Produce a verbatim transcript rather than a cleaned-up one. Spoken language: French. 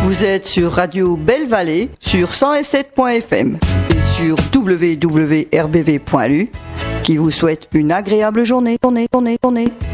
Vous êtes sur Radio Belle Vallée sur cent sept point f m et sur w w w point r b v point l u qui vous souhaite une agréable journée, journée, journée, journée.